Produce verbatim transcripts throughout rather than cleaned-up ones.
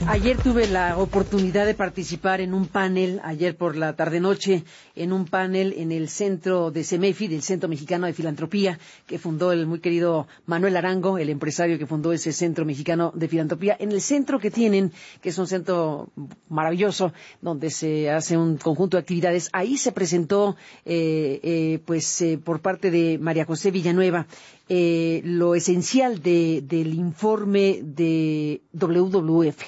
Ayer tuve la oportunidad de participar en un panel, ayer por la tarde-noche, en un panel en el centro de CEMEFI, del Centro Mexicano de Filantropía, que fundó el muy querido Manuel Arango, el empresario que fundó ese Centro Mexicano de Filantropía, en el centro que tienen, que es un centro maravilloso, donde se hace un conjunto de actividades. Ahí se presentó, eh, eh, pues, eh, por parte de María José Villanueva, eh, lo esencial de, del informe de W W F.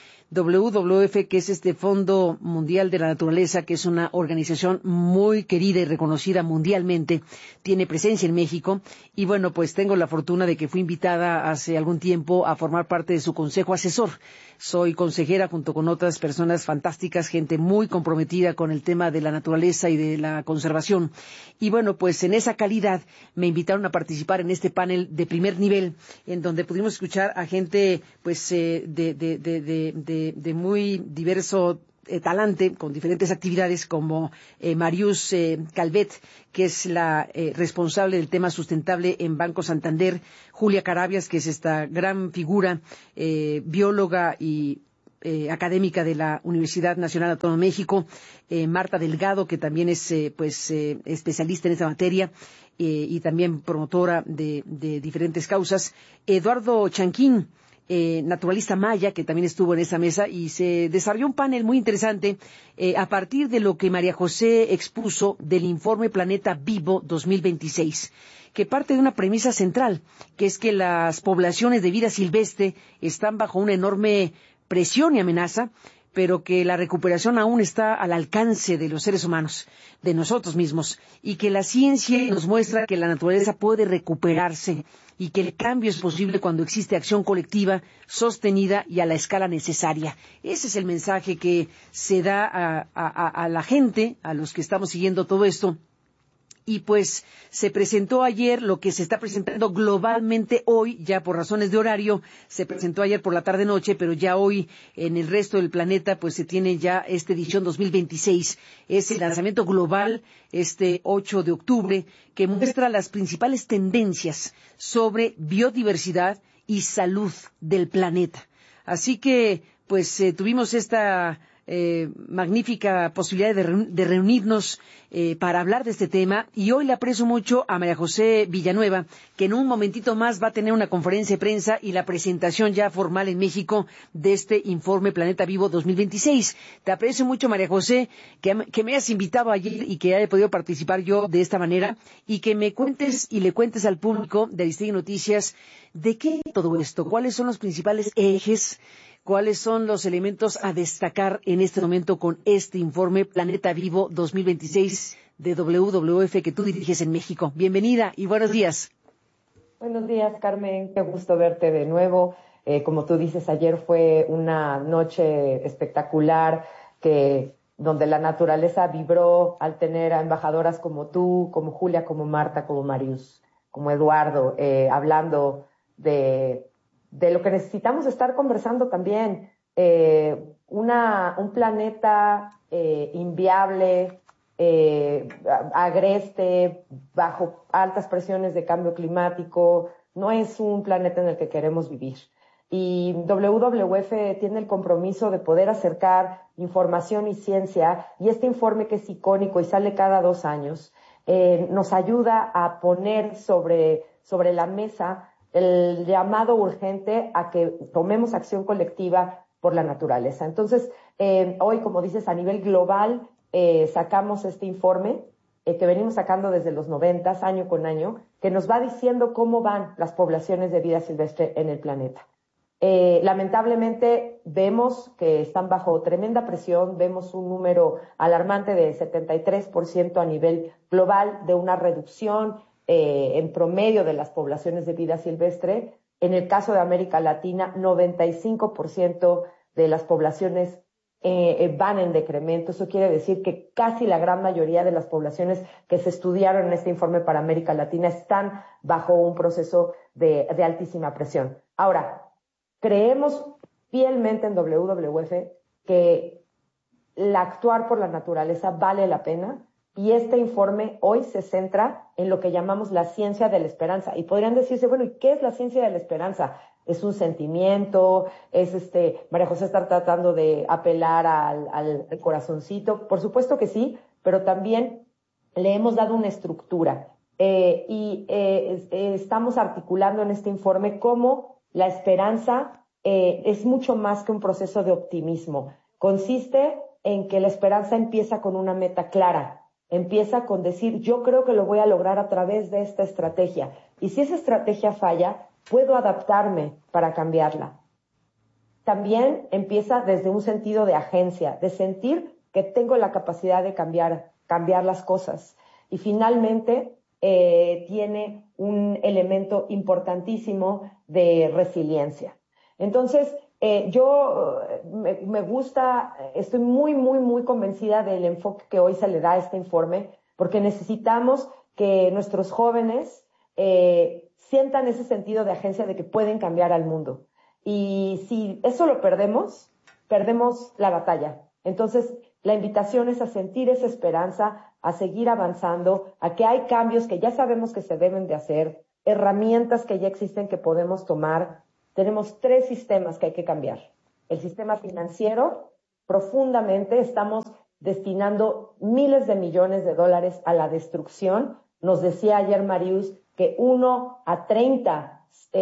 W W F, que es este Fondo Mundial de la Naturaleza, que es una organización muy querida y reconocida mundialmente, tiene presencia en México, y bueno, pues tengo la fortuna de que fui invitada hace algún tiempo a formar parte de su consejo asesor. Soy consejera junto con otras personas fantásticas, gente muy comprometida con el tema de la naturaleza y de la conservación. Y bueno, pues en esa calidad me invitaron a participar en este panel de primer nivel, en donde pudimos escuchar a gente pues eh, de, de, de, de, de, de muy diverso Eh, talante, con diferentes actividades, como eh, Marius eh, Calvet, que es la eh, responsable del tema sustentable en Banco Santander, Julia Carabias, que es esta gran figura, eh, bióloga y eh, académica de la Universidad Nacional Autónoma de México, eh, Marta Delgado, que también es eh, pues eh, especialista en esta materia, eh, y también promotora de, de diferentes causas, Eduardo Chanquín, Eh, naturalista maya, que también estuvo en esa mesa, y se desarrolló un panel muy interesante eh, a partir de lo que María José expuso del informe Planeta Vivo dos mil veintiséis, que parte de una premisa central, que es que las poblaciones de vida silvestre están bajo una enorme presión y amenaza, pero que la recuperación aún está al alcance de los seres humanos, de nosotros mismos, y que la ciencia nos muestra que la naturaleza puede recuperarse y que el cambio es posible cuando existe acción colectiva, sostenida y a la escala necesaria. Ese es el mensaje que se da a, a, a la gente, a los que estamos siguiendo todo esto. Y pues se presentó ayer lo que se está presentando globalmente hoy, ya por razones de horario, se presentó ayer por la tarde-noche, pero ya hoy en el resto del planeta pues se tiene ya esta edición dos mil veintiséis. Es el lanzamiento global este ocho de octubre, que muestra las principales tendencias sobre biodiversidad y salud del planeta. Así que pues eh, tuvimos esta Eh, magnífica posibilidad de, reun de reunirnos eh, para hablar de este tema, y hoy le aprecio mucho a María José Villanueva, que en un momentito más va a tener una conferencia de prensa y la presentación ya formal en México de este informe Planeta Vivo dos mil veintiséis. Te aprecio mucho, María José, que, que me hayas invitado ayer y que haya podido participar yo de esta manera, y que me cuentes y le cuentes al público de Aristegui Noticias de qué es todo esto, cuáles son los principales ejes, ¿cuáles son los elementos a destacar en este momento con este informe Planeta Vivo dos mil veintiséis de W W F que tú diriges en México? Bienvenida y buenos días. Buenos días, Carmen. Qué gusto verte de nuevo. Eh, como tú dices, ayer fue una noche espectacular que donde la naturaleza vibró al tener a embajadoras como tú, como Julia, como Marta, como Marius, como Eduardo, eh, hablando de... de lo que necesitamos estar conversando también, eh, una, un planeta eh, inviable, eh, agreste, bajo altas presiones de cambio climático, no es un planeta en el que queremos vivir. Y W W F tiene el compromiso de poder acercar información y ciencia, y este informe, que es icónico y sale cada dos años, eh, nos ayuda a poner sobre, sobre la mesa el llamado urgente a que tomemos acción colectiva por la naturaleza. Entonces, eh, hoy, como dices, a nivel global, eh, sacamos este informe eh, que venimos sacando desde los noventas, año con año, que nos va diciendo cómo van las poblaciones de vida silvestre en el planeta. Eh, lamentablemente, vemos que están bajo tremenda presión, vemos un número alarmante de setenta y tres por ciento a nivel global de una reducción Eh, en promedio de las poblaciones de vida silvestre. En el caso de América Latina, noventa y cinco por ciento de las poblaciones eh, van en decremento. Eso quiere decir que casi la gran mayoría de las poblaciones que se estudiaron en este informe para América Latina están bajo un proceso de, de altísima presión. Ahora, creemos fielmente en W W F que el actuar por la naturaleza vale la pena, y este informe hoy se centra en lo que llamamos la ciencia de la esperanza. Y podrían decirse, bueno, ¿y qué es la ciencia de la esperanza? es un sentimiento, es este, María José está tratando de apelar al, al, al corazoncito, por supuesto que sí, pero también le hemos dado una estructura eh, y eh, eh, estamos articulando en este informe cómo la esperanza eh, es mucho más que un proceso de optimismo. Consiste en que la esperanza empieza con una meta clara, empieza con decir, yo creo que lo voy a lograr a través de esta estrategia. Y si esa estrategia falla, puedo adaptarme para cambiarla. También empieza desde un sentido de agencia, de sentir que tengo la capacidad de cambiar, cambiar las cosas. Y finalmente, eh, tiene un elemento importantísimo de resiliencia. Entonces, Eh, yo me, me gusta, estoy muy, muy, muy convencida del enfoque que hoy se le da a este informe, porque necesitamos que nuestros jóvenes eh, sientan ese sentido de agencia de que pueden cambiar al mundo. Y si eso lo perdemos, perdemos la batalla. Entonces, la invitación es a sentir esa esperanza, a seguir avanzando, a que hay cambios que ya sabemos que se deben de hacer, herramientas que ya existen que podemos tomar. Tenemos tres sistemas que hay que cambiar. El sistema financiero, profundamente, estamos destinando miles de millones de dólares a la destrucción. Nos decía ayer Marius que uno a treinta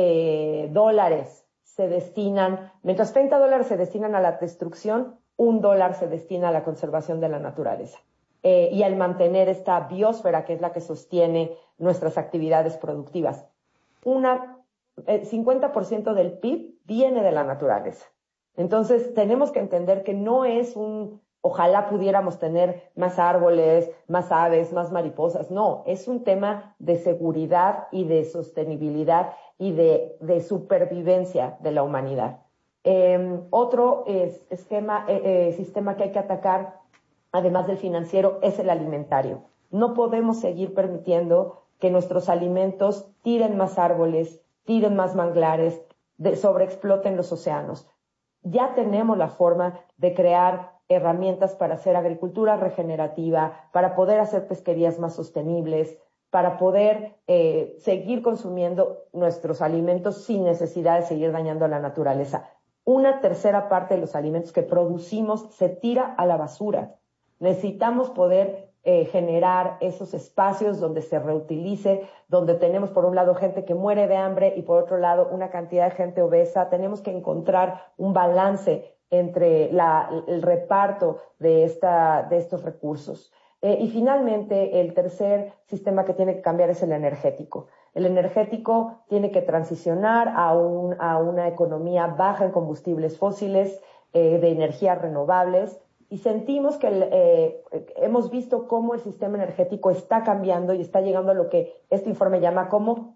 eh, dólares se destinan, mientras treinta dólares se destinan a la destrucción, un dólar se destina a la conservación de la naturaleza eh, y al mantener esta biosfera que es la que sostiene nuestras actividades productivas. Una El cincuenta por ciento del P I B viene de la naturaleza. Entonces, tenemos que entender que no es un, ojalá pudiéramos tener más árboles, más aves, más mariposas. No, es un tema de seguridad y de sostenibilidad y de, de supervivencia de la humanidad. Eh, otro es, esquema, eh, eh, sistema que hay que atacar, además del financiero, es el alimentario. No podemos seguir permitiendo que nuestros alimentos tiren más árboles, tiren más manglares, de, sobreexploten los océanos. Ya tenemos la forma de crear herramientas para hacer agricultura regenerativa, para poder hacer pesquerías más sostenibles, para poder eh, seguir consumiendo nuestros alimentos sin necesidad de seguir dañando a la naturaleza. Una tercera parte de los alimentos que producimos se tira a la basura. Necesitamos poder Eh, generar esos espacios donde se reutilice, donde tenemos por un lado gente que muere de hambre y por otro lado una cantidad de gente obesa. Tenemos que encontrar un balance entre la, el reparto de, esta, de estos recursos. Eh, y finalmente, el tercer sistema que tiene que cambiar es el energético. El energético tiene que transicionar a, un, a una economía baja en combustibles fósiles, eh, de energías renovables. Y sentimos que el, eh, hemos visto cómo el sistema energético está cambiando y está llegando a lo que este informe llama como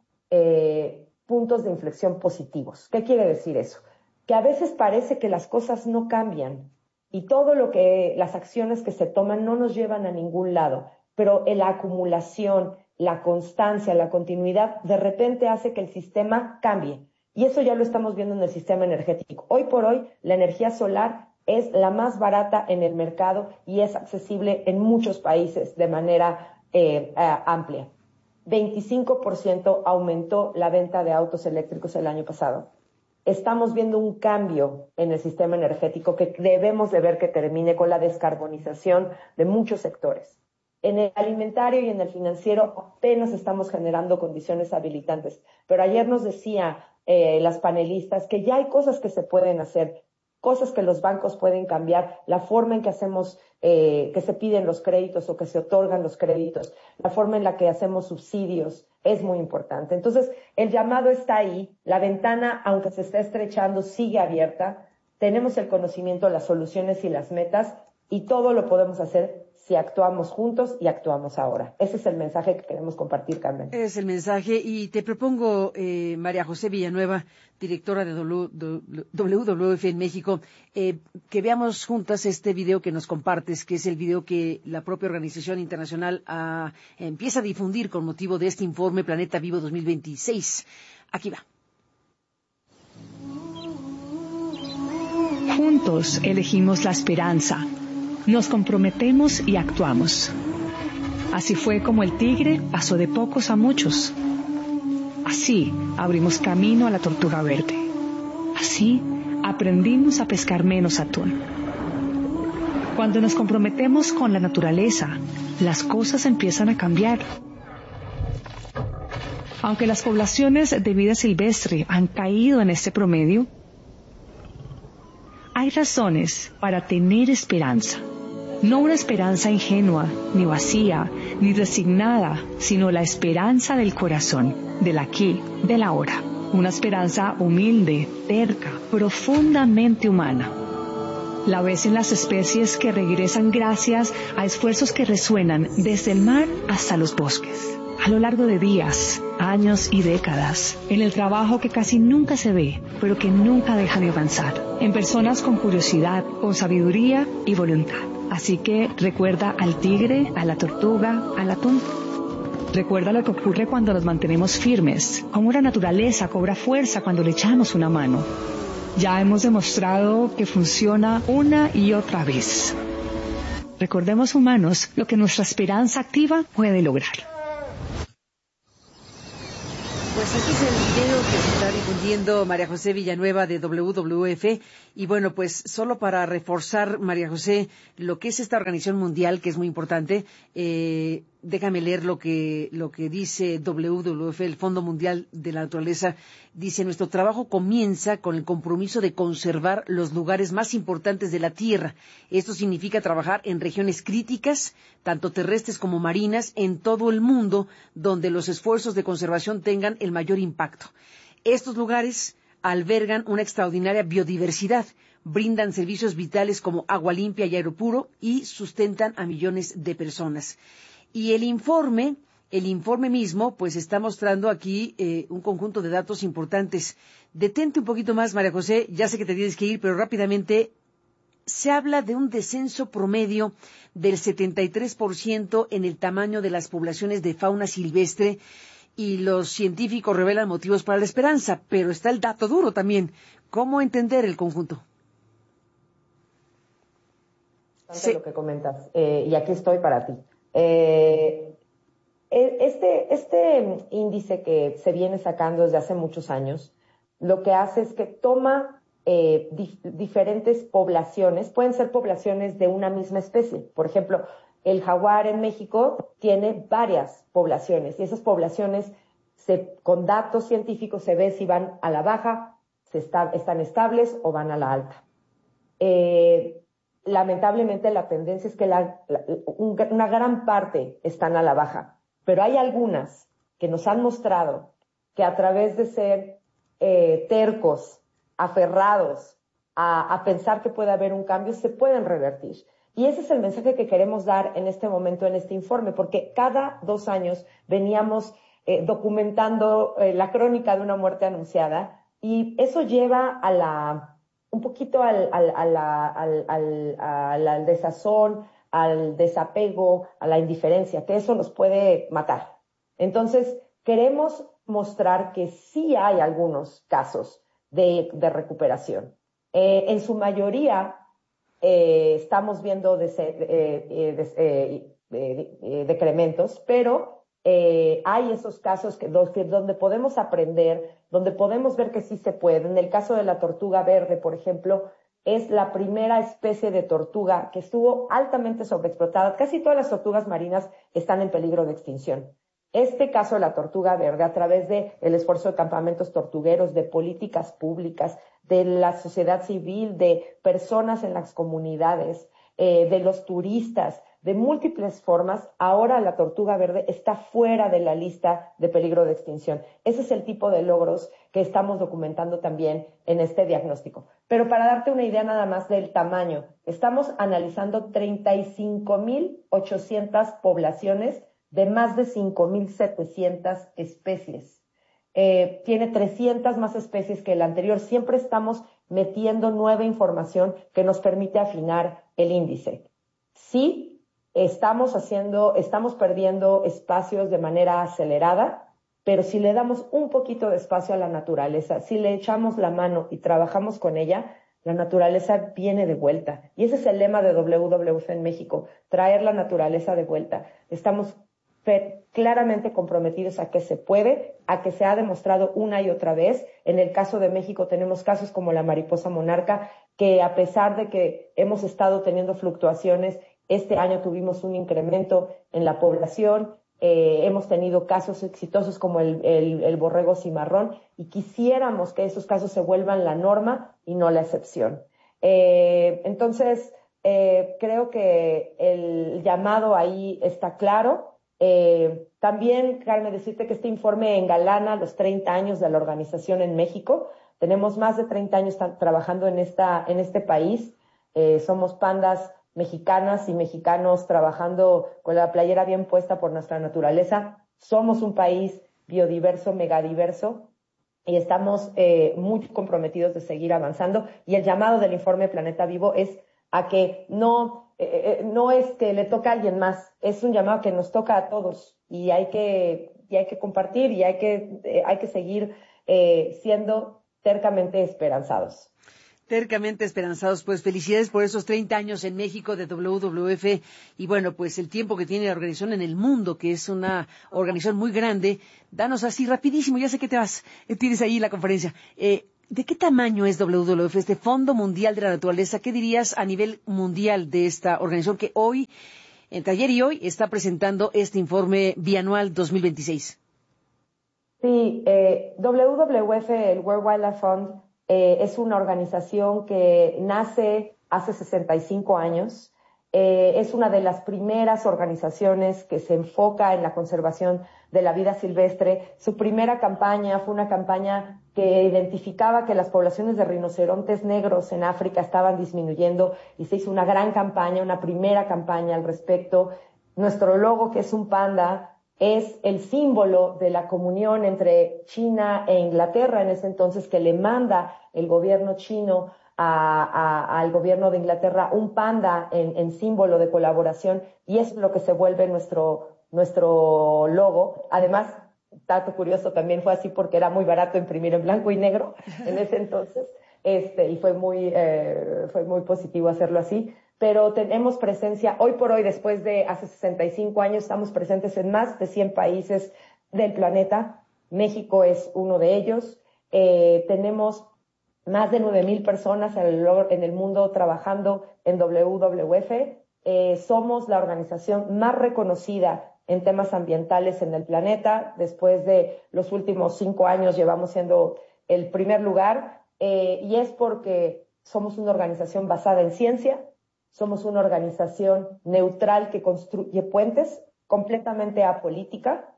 eh, puntos de inflexión positivos. ¿Qué quiere decir eso? Que a veces parece que las cosas no cambian y todo lo que, las acciones que se toman no nos llevan a ningún lado, pero la acumulación, la constancia, la continuidad, de repente hace que el sistema cambie. Y eso ya lo estamos viendo en el sistema energético. Hoy por hoy, la energía solar es la más barata en el mercado y es accesible en muchos países de manera eh, eh, amplia. veinticinco por ciento aumentó la venta de autos eléctricos el año pasado. Estamos viendo un cambio en el sistema energético que debemos de ver que termine con la descarbonización de muchos sectores. En el alimentario y en el financiero apenas estamos generando condiciones habilitantes. Pero ayer nos decía eh, las panelistas que ya hay cosas que se pueden hacer, cosas que los bancos pueden cambiar, la forma en que hacemos, eh, que se piden los créditos o que se otorgan los créditos, la forma en la que hacemos subsidios, es muy importante. Entonces, el llamado está ahí, la ventana, aunque se está estrechando, sigue abierta, tenemos el conocimiento, las soluciones y las metas, y todo lo podemos hacer si actuamos juntos y actuamos ahora. Ese es el mensaje que queremos compartir, Carmen. Es el mensaje, y te propongo, eh, María José Villanueva, directora de W W F en México, eh, que veamos juntas este video que nos compartes, que es el video que la propia organización internacional ah, empieza a difundir con motivo de este informe Planeta Vivo dos mil veintiséis. Aquí va. Juntos elegimos la esperanza. Nos comprometemos y actuamos. Así fue como el tigre pasó de pocos a muchos. Así abrimos camino a la tortuga verde. así aprendimos a pescar menos atún. Cuando nos comprometemos con la naturaleza, las cosas empiezan a cambiar. Aunque las poblaciones de vida silvestre han caído en este promedio, hay razones para tener esperanza. No una esperanza ingenua, ni vacía, ni resignada, sino la esperanza del corazón, del aquí, del ahora. Una esperanza humilde, terca, profundamente humana. La ves en las especies que regresan gracias a esfuerzos que resuenan desde el mar hasta los bosques, a lo largo de días, años y décadas, en el trabajo que casi nunca se ve, pero que nunca deja de avanzar, en personas con curiosidad, con sabiduría y voluntad. Así que recuerda al tigre, a la tortuga, al atún. Recuerda lo que ocurre cuando nos mantenemos firmes, cómo la naturaleza cobra fuerza cuando le echamos una mano. Ya hemos demostrado que funciona una y otra vez. Recordemos, humanos, lo que nuestra esperanza activa puede lograr. Pues este es el video que se está difundiendo María José Villanueva de W W F. Y bueno, pues solo para reforzar, María José, lo que es esta organización mundial, que es muy importante, eh, déjame leer lo que, lo que dice W W F, el Fondo Mundial de la Naturaleza. Dice: nuestro trabajo comienza con el compromiso de conservar los lugares más importantes de la Tierra. Esto significa trabajar en regiones críticas, tanto terrestres como marinas, en todo el mundo, donde los esfuerzos de conservación tengan el mayor impacto. Estos lugares albergan una extraordinaria biodiversidad, brindan servicios vitales como agua limpia y aire puro y sustentan a millones de personas. Y el informe, el informe mismo, pues está mostrando aquí eh, un conjunto de datos importantes. Detente un poquito más, María José, ya sé que te tienes que ir, pero rápidamente. Se habla de un descenso promedio del setenta y tres por ciento en el tamaño de las poblaciones de fauna silvestre, y los científicos revelan motivos para la esperanza, pero está el dato duro también. ¿Cómo entender el conjunto? Sí. Lo que comentas, eh, y aquí estoy para ti. Eh, este, este índice que se viene sacando desde hace muchos años, lo que hace es que toma eh, dif- diferentes poblaciones, pueden ser poblaciones de una misma especie. Por ejemplo, el jaguar en México tiene varias poblaciones, y esas poblaciones, se, con datos científicos, se ve si van a la baja, se está, están estables o van a la alta. Eh, lamentablemente la tendencia es que la, la, un, una gran parte están a la baja, pero hay algunas que nos han mostrado que a través de ser eh, tercos, aferrados a, a pensar que puede haber un cambio, se pueden revertir. Y ese es el mensaje que queremos dar en este momento, en este informe, porque cada dos años veníamos eh, documentando eh, la crónica de una muerte anunciada, y eso lleva a la, un poquito al, al, a la, al, al, al, al desazón, al desapego, a la indiferencia, que eso nos puede matar. Entonces, queremos mostrar que sí hay algunos casos de, de recuperación. Eh, en su mayoría, Eh, estamos viendo de, eh, eh, de, eh, de, de, decrementos, pero eh, hay esos casos que, los, que, donde podemos aprender, donde podemos ver que sí se puede. En el caso de la tortuga verde, por ejemplo, es la primera especie de tortuga que estuvo altamente sobreexplotada. Casi todas las tortugas marinas están en peligro de extinción. Este caso de la tortuga verde, a través de el esfuerzo de campamentos tortugueros, de políticas públicas, de la sociedad civil, de personas en las comunidades, eh, de los turistas, de múltiples formas, ahora la tortuga verde está fuera de la lista de peligro de extinción. Ese es el tipo de logros que estamos documentando también en este diagnóstico. Pero para darte una idea nada más del tamaño, estamos analizando treinta y cinco mil ochocientas poblaciones de más de cinco mil setecientas especies. Eh, tiene trescientas más especies que el anterior. Siempre estamos metiendo nueva información que nos permite afinar el índice. Sí, estamos haciendo, estamos perdiendo espacios de manera acelerada, pero si le damos un poquito de espacio a la naturaleza, si le echamos la mano y trabajamos con ella, la naturaleza viene de vuelta. Y ese es el lema de W W F en México, traer la naturaleza de vuelta. Estamos claramente comprometidos a que se puede, a que se ha demostrado una y otra vez. En el caso de México tenemos casos como la mariposa monarca, que a pesar de que hemos estado teniendo fluctuaciones, este año tuvimos un incremento en la población. Eh, hemos tenido casos exitosos como el, el, el borrego cimarrón, y quisiéramos que esos casos se vuelvan la norma y no la excepción. Eh, entonces, eh, creo que el llamado ahí está claro. Eh, también, Carmen, decirte que este informe engalana los treinta años de la organización en México. Tenemos más de treinta años trabajando en, esta, en este país. Eh, somos pandas mexicanas y mexicanos trabajando con la playera bien puesta por nuestra naturaleza. Somos un país biodiverso, megadiverso, y estamos eh, muy comprometidos de seguir avanzando. Y el llamado del informe Planeta Vivo es a que no, eh, no es que le toca a alguien más, es un llamado que nos toca a todos, y hay que, y hay que compartir, y hay que, eh, hay que seguir eh, siendo tercamente esperanzados. Tercamente esperanzados. Pues felicidades por esos treinta años en México de W W F, y bueno, pues el tiempo que tiene la organización en el mundo, que es una organización muy grande. Danos así rapidísimo, ya sé que te vas, tienes ahí la conferencia. Eh, ¿De qué tamaño es W W F, este Fondo Mundial de la Naturaleza? ¿Qué dirías a nivel mundial de esta organización que hoy, entre ayer y hoy, está presentando este informe bianual dos mil veintiséis? Sí, eh, W W F, el World Wildlife Fund, eh, es una organización que nace hace sesenta y cinco años. Eh, es una de las primeras organizaciones que se enfoca en la conservación de la vida silvestre. Su primera campaña fue una campaña que identificaba que las poblaciones de rinocerontes negros en África estaban disminuyendo, y se hizo una gran campaña, una primera campaña al respecto. Nuestro logo, que es un panda, es el símbolo de la comunión entre China e Inglaterra en ese entonces, que le manda el gobierno chino a, a, al gobierno de Inglaterra un panda en, en símbolo de colaboración, y es lo que se vuelve nuestro, nuestro logo. Además, dato curioso, también fue así porque era muy barato imprimir en blanco y negro en ese entonces, este, y fue muy, eh, fue muy positivo hacerlo así. Pero tenemos presencia, hoy por hoy, después de hace sesenta y cinco años, estamos presentes en más de cien países del planeta. México es uno de ellos. Eh, tenemos más de nueve mil personas en el mundo trabajando en W W F. Eh, somos la organización más reconocida en temas ambientales en el planeta. Después de los últimos cinco años llevamos siendo el primer lugar, eh, y es porque somos una organización basada en ciencia. Somos una organización neutral que construye puentes, completamente apolítica,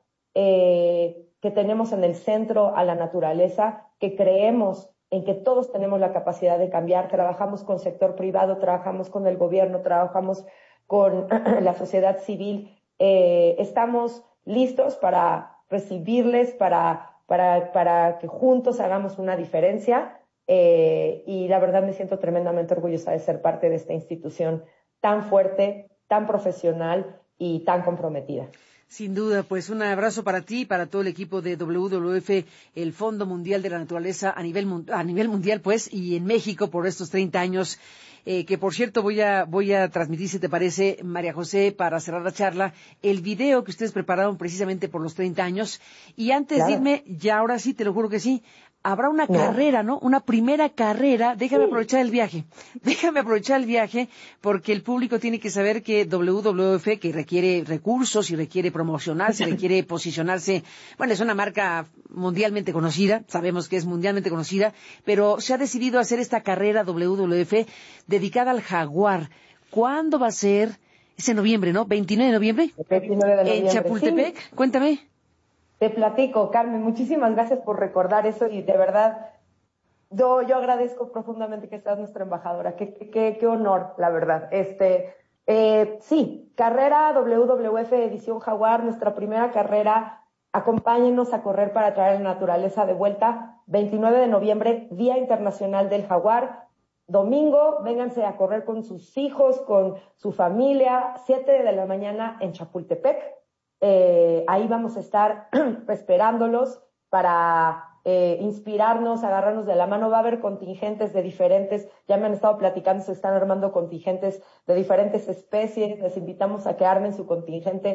eh, que tenemos en el centro a la naturaleza, que creemos en que todos tenemos la capacidad de cambiar. Trabajamos con sector privado, trabajamos con el gobierno, trabajamos con la sociedad civil. Eh, estamos listos para recibirles, para, para, para que juntos hagamos una diferencia. Eh, y la verdad me siento tremendamente orgullosa de ser parte de esta institución tan fuerte, tan profesional y tan comprometida. Sin duda, pues un abrazo para ti y para todo el equipo de W W F, el Fondo Mundial de la Naturaleza a nivel a nivel mundial, pues, y en México por estos treinta años, eh, que por cierto voy a voy a transmitir, si te parece, María José, para cerrar la charla, el video que ustedes prepararon precisamente por los treinta años. Y antes claro. de irme, ya ahora sí, te lo juro que sí, habrá una no. carrera, ¿no? Una primera carrera. Déjame sí. aprovechar el viaje. Déjame aprovechar el viaje porque el público tiene que saber que W W F, que requiere recursos y requiere promocionarse, requiere posicionarse. Bueno, es una marca mundialmente conocida. Sabemos que es mundialmente conocida, pero se ha decidido hacer esta carrera W W F dedicada al jaguar. ¿Cuándo va a ser? Es en noviembre, ¿no? veintinueve de noviembre. veintinueve de noviembre. En Chapultepec. Sí. Cuéntame. Te platico, Carmen, muchísimas gracias por recordar eso, y de verdad yo, yo agradezco profundamente que seas nuestra embajadora. Qué, qué, qué honor, la verdad. Este, eh, sí, carrera W W F Edición Jaguar, nuestra primera carrera. Acompáñenos a correr para traer la naturaleza de vuelta. veintinueve de noviembre, Día Internacional del Jaguar. Domingo, vénganse a correr con sus hijos, con su familia, siete de la mañana en Chapultepec. Eh, ahí vamos a estar esperándolos para eh, inspirarnos, agarrarnos de la mano. Va a haber contingentes de diferentes, ya me han estado platicando, se están armando contingentes de diferentes especies. Les invitamos a que armen su contingente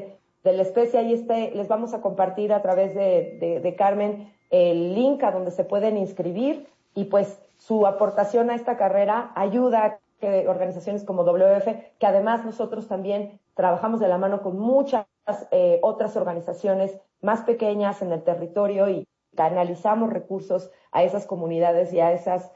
de la especie. Ahí este, les vamos a compartir a través de, de, de Carmen el link a donde se pueden inscribir, y pues su aportación a esta carrera ayuda a que organizaciones como W W F, que además nosotros también trabajamos de la mano con muchas eh, otras organizaciones más pequeñas en el territorio y canalizamos recursos a esas comunidades y a esas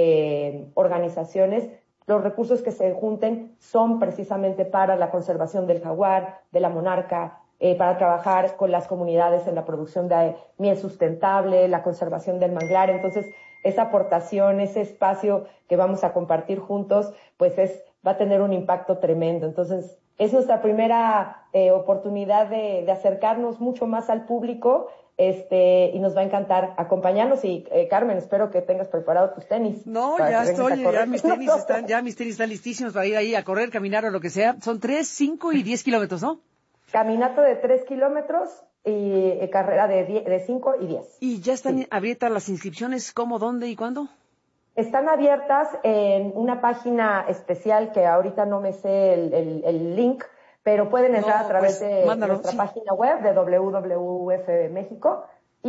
eh, organizaciones. Los recursos que se junten son precisamente para la conservación del jaguar, de la monarca, eh, para trabajar con las comunidades en la producción de miel sustentable, la conservación del manglar. Entonces, esa aportación, ese espacio que vamos a compartir juntos, pues es, va a tener un impacto tremendo. Entonces, es nuestra primera eh, oportunidad de, de acercarnos mucho más al público, este, y nos va a encantar acompañarnos. Y eh, Carmen, espero que tengas preparado tus tenis. No, ya estoy, ya mis tenis están, ya mis tenis están listísimos para ir ahí a correr, caminar o lo que sea. Son tres, cinco y diez kilómetros, ¿no? Caminata de tres kilómetros y eh, carrera de, diez, de cinco y diez. ¿Y ya están sí. abiertas las inscripciones? ¿Cómo, dónde y cuándo? Están abiertas en una página especial que ahorita no me sé el, el, el link, pero pueden entrar no, a través pues, de mándalo, nuestra sí. página web de W W F México,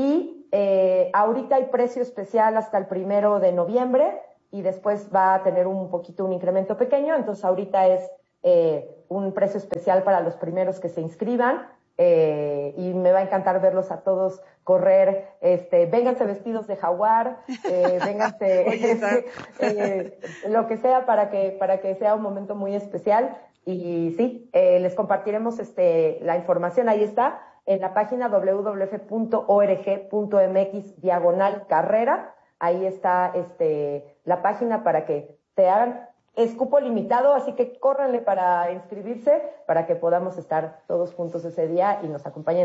y eh, ahorita hay precio especial hasta el primero de noviembre y después va a tener un poquito un incremento pequeño. Entonces ahorita es eh, un precio especial para los primeros que se inscriban. Eh, y me va a encantar verlos a todos correr. Este, vénganse vestidos de jaguar, eh, vénganse este, eh, lo que sea para que para que sea un momento muy especial. Y sí, eh, les compartiremos este la información. Ahí está en la página w w w punto org punto m x diagonal carrera. Ahí está este la página para que te hagan. Es cupo limitado, así que córranle para inscribirse para que podamos estar todos juntos ese día y nos acompañen